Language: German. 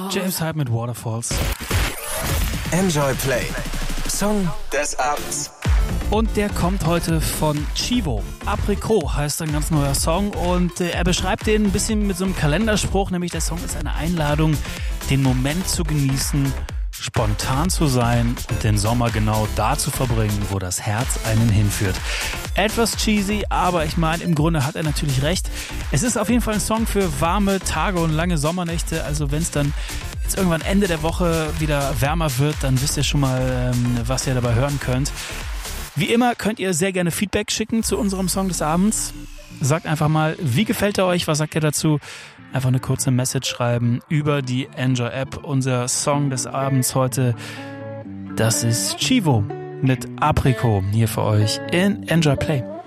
James Hype mit Waterfalls. Enjoy Play. Song des Abends. Und der kommt heute von Chivo. Aprikot heißt ein ganz neuer Song und er beschreibt den ein bisschen mit so einem Kalenderspruch, nämlich der Song ist eine Einladung, den Moment zu genießen, spontan zu sein und den Sommer genau da zu verbringen, wo das Herz einen hinführt. Etwas cheesy, aber ich meine, im Grunde hat er natürlich recht. Es ist auf jeden Fall ein Song für warme Tage und lange Sommernächte, also wenn es dann jetzt irgendwann Ende der Woche wieder wärmer wird, dann wisst ihr schon mal, was ihr dabei hören könnt. Wie immer könnt ihr sehr gerne Feedback schicken zu unserem Song des Abends. Sagt einfach mal, wie gefällt er euch, was sagt ihr dazu? Einfach eine kurze Message schreiben über die Enjoy App. Unser Song des Abends heute, das ist Chivo mit Aprikot hier für euch in Enjoy Play.